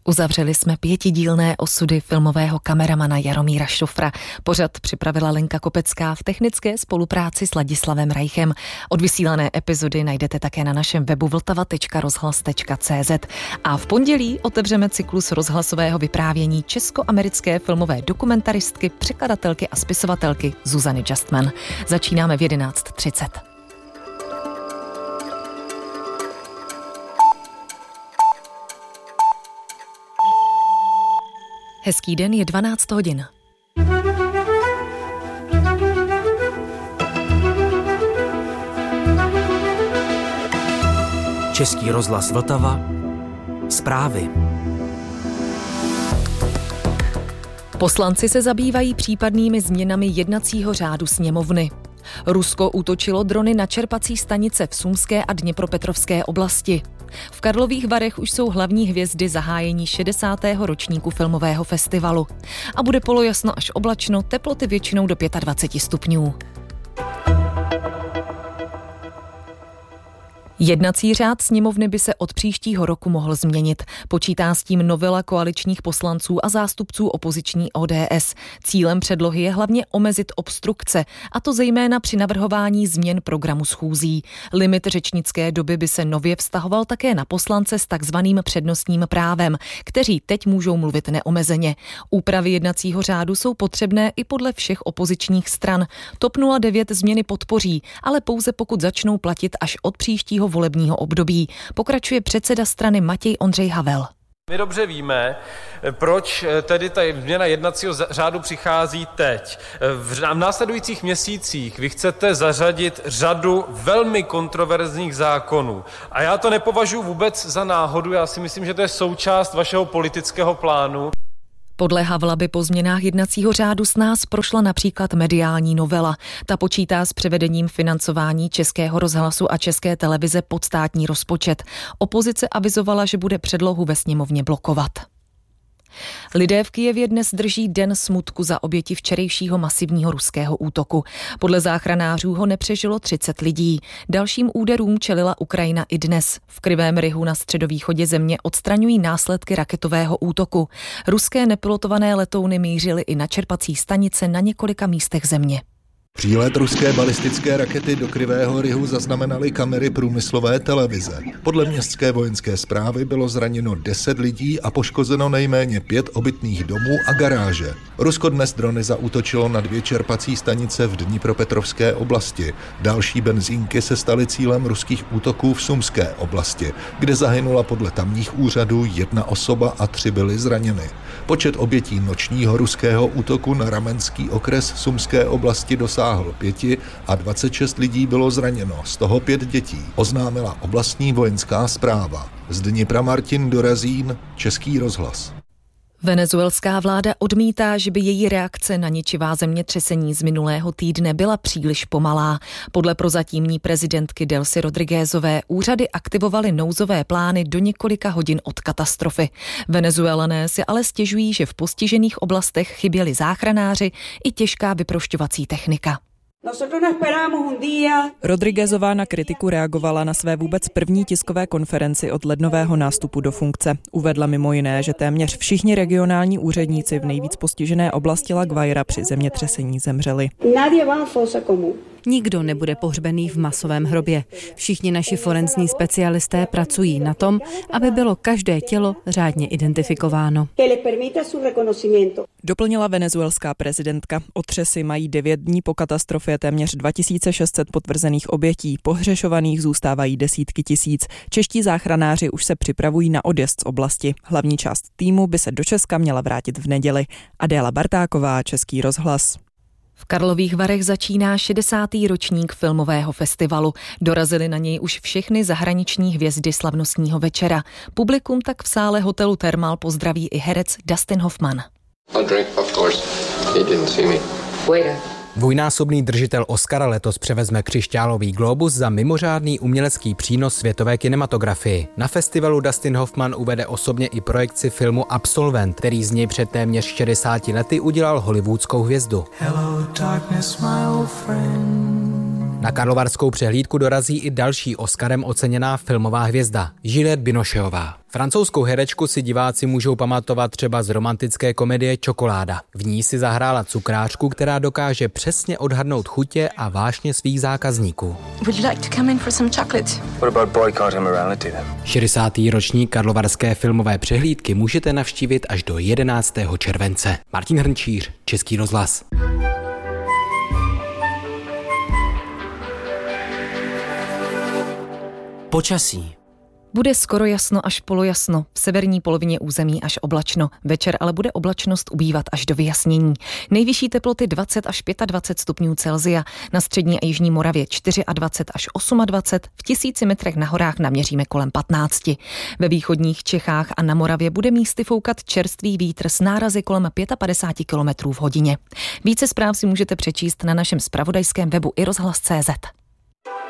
Uzavřeli jsme 5dílné osudy filmového kameramana Jaromíra Šofra. Pořad připravila Lenka Kopecká v technické spolupráci s Ladislavem Reichem. Odvysílané epizody najdete také na našem webu vltava.rozhlas.cz. A v pondělí otevřeme cyklus rozhlasového vyprávění česko-americké filmové dokumentaristky, překladatelky a spisovatelky Zuzany Justman. Začínáme v 11:30. Hezký den, je 12 hodin. Český rozhlas Vltava. Zprávy. Poslanci se zabývají případnými změnami jednacího řádu sněmovny. Rusko útočilo drony na čerpací stanice v Sumské a Dněpropetrovské oblasti. V Karlových Varech už jsou hlavní hvězdy zahájení 60. ročníku filmového festivalu. A bude polojasno až oblačno, teploty většinou do 25 stupňů. Jednací řád sněmovny by se od příštího roku mohl změnit. Počítá s tím novela koaličních poslanců a zástupců opoziční ODS. Cílem předlohy je hlavně omezit obstrukce, a to zejména při navrhování změn programu schůzí. Limit řečnické doby by se nově vztahoval také na poslance s takzvaným přednostním právem, kteří teď můžou mluvit neomezeně. Úpravy jednacího řádu jsou potřebné i podle všech opozičních stran. TOP 09 změny podpoří, ale pouze pokud začnou platit až od příštího volebního období. Pokračuje předseda strany Matěj Ondřej Havel. My dobře víme, proč tedy ta změna jednacího řádu přichází teď. V následujících měsících vy chcete zařadit řadu velmi kontroverzních zákonů. A já to nepovažuji vůbec za náhodu, já si myslím, že to je součást vašeho politického plánu. Podle Havla by po změnách jednacího řádu s nás prošla například mediální novela. Ta počítá s převedením financování Českého rozhlasu a České televize pod státní rozpočet. Opozice avizovala, že bude předlohu ve sněmovně blokovat. Lidé v Kyjevě dnes drží den smutku za oběti včerejšího masivního ruského útoku. Podle záchranářů ho nepřežilo 30 lidí. Dalším úderům čelila Ukrajina i dnes. V Krivém Rihu na středovýchodě země odstraňují následky raketového útoku. Ruské nepilotované letouny mířily i na čerpací stanice na několika místech země. Přílet ruské balistické rakety do Krivého Rihu zaznamenaly kamery průmyslové televize. Podle městské vojenské správy bylo zraněno 10 lidí a poškozeno nejméně 5 obytných domů a garáže. Rusko dnes drony zaútočilo na 2 čerpací stanice v Dněpropetrovské oblasti. Další benzínky se staly cílem ruských útoků v Sumské oblasti, kde zahynula podle tamních úřadů 1 osoba a 3 byly zraněny. Počet obětí nočního ruského útoku na ramenský okres Sumské oblasti dosáhl 5 a 26 lidí bylo zraněno, z toho 5 dětí, oznámila oblastní vojenská správa. Z Dnipra Martin Dorazín, Český rozhlas. Venezuelská vláda odmítá, že by její reakce na ničivá zemětřesení z minulého týdne byla příliš pomalá. Podle prozatímní prezidentky Delcy Rodriguezové úřady aktivovaly nouzové plány do několika hodin od katastrofy. Venezuelané si ale stěžují, že v postižených oblastech chyběli záchranáři i těžká vyprošťovací technika. Rodriguezová na kritiku reagovala na své vůbec první tiskové konferenci od lednového nástupu do funkce. Uvedla mimo jiné, že téměř všichni regionální úředníci v nejvíc postižené oblasti La Guaira při zemětřesení zemřeli. Nikdo nebude pohřbený v masovém hrobě. Všichni naši forenzní specialisté pracují na tom, aby bylo každé tělo řádně identifikováno. Doplnila venezuelská prezidentka. Otřesy mají 9 dní po katastrofě téměř 2600 potvrzených obětí. Pohřešovaných zůstávají desítky tisíc. Čeští záchranáři už se připravují na odjezd z oblasti. Hlavní část týmu by se do Česka měla vrátit v neděli. Adéla Bartáková, Český rozhlas. V Karlových Varech začíná 60. ročník filmového festivalu. Dorazily na něj už všechny zahraniční hvězdy slavnostního večera. Publikum tak v sále hotelu Thermal pozdraví i herec Dustin Hoffman. Dvojnásobný držitel Oscara letos převezme křišťálový glóbus za mimořádný umělecký přínos světové kinematografii. Na festivalu Dustin Hoffman uvede osobně i projekci filmu Absolvent, který z něj před téměř 60 lety udělal hollywoodskou hvězdu. Hello, darkness, my old friend. Na karlovarskou přehlídku dorazí i další Oscarem oceněná filmová hvězda Juliette Binocheová. Francouzskou herečku si diváci můžou pamatovat třeba z romantické komedie Čokoláda. V ní si zahrála cukrářku, která dokáže přesně odhadnout chutě a vášně svých zákazníků. 60. ročník karlovarské filmové přehlídky můžete navštívit až do 11. července. Martin Hrnčíř, Český rozhlas. Počasí. Bude skoro jasno až polojasno, v severní polovině území až oblačno. Večer ale bude oblačnost ubývat až do vyjasnění. Nejvyšší teploty 20 až 25 stupňů Celsia, na střední a jižní Moravě 24 až 28, v 1000 metrech na horách naměříme kolem 15. Ve východních Čechách a na Moravě bude místy foukat čerstvý vítr s nárazy kolem 55 km v hodině. Více zpráv si můžete přečíst na našem zpravodajském webu iRozhlas.cz.